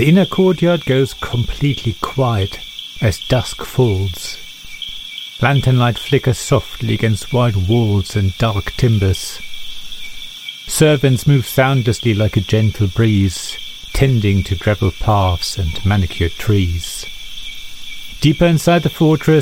The inner courtyard goes completely quiet as dusk falls. Lantern light flickers softly against white walls and dark timbers. Servants move soundlessly like a gentle breeze, tending to gravel paths and manicured trees. Deeper inside the fortress,